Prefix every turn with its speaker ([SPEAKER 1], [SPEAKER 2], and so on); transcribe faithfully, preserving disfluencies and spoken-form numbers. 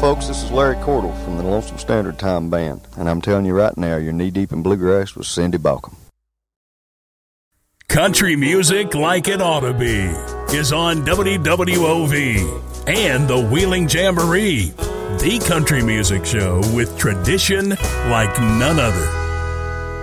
[SPEAKER 1] folks, this is Larry Cordell from the Lonesome Standard Time Band, and I'm telling you right now, you're knee-deep in bluegrass with Cindy Balcom.
[SPEAKER 2] Country music like it ought to be is on W W O V and the Wheeling Jamboree, the country music show with tradition like none other.